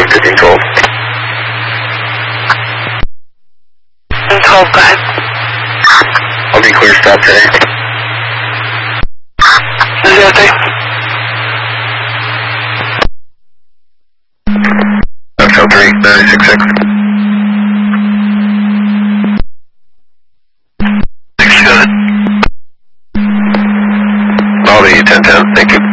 1512. 12, go ahead. I'll be clear stop today. 03. Hotel 3, 966. 67. I'll be 1010, thank you.